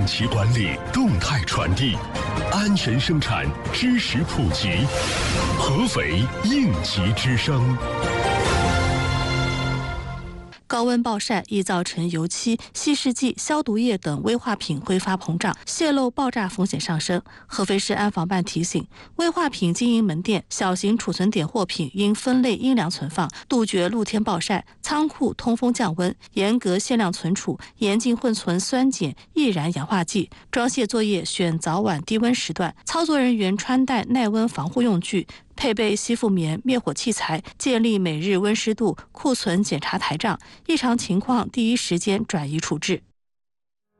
定期管理，动态传递，安全生产，知识普及，合肥应急之声。 高温暴晒易造成油漆、稀释剂、消毒液等危化品挥发膨胀，泄漏爆炸风险上升。合肥市安防办提醒，危化品经营门店、小型储存点货品应分类阴凉存放，杜绝露天暴晒；仓库通风降温，严格限量存储，严禁混存酸碱、易燃氧化剂。装卸作业选早晚低温时段，操作人员穿戴耐温防护用具，配备吸附棉、灭火器材，建立每日温湿度库存检查台账，异常情况第一时间转移处置。